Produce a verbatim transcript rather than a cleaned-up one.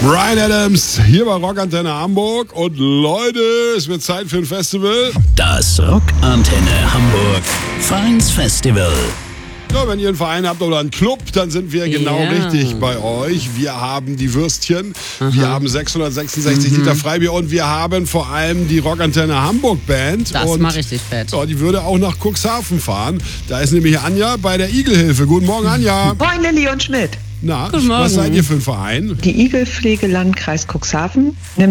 Bryan Adams hier bei Rockantenne Hamburg. Und Leute, es wird Zeit für ein Festival. Das Rockantenne Hamburg Vereinsfestival. Ja, wenn ihr einen Verein habt oder einen Club, dann sind wir genau Ja. richtig bei euch. Wir haben die Würstchen, wir haben sechshundertsechsundsechzig Mhm. Liter Freibier und wir haben vor allem die Rockantenne Hamburg Band. Das und mal richtig fett. ja, die würde auch nach Cuxhaven fahren. Da ist nämlich Anja bei der Igelhilfe. Guten Morgen, Anja. Moin, Lilly und Schmidt. Na, Guten Morgen. was seid ihr für ein Verein? Die Igelpflege Landkreis Cuxhaven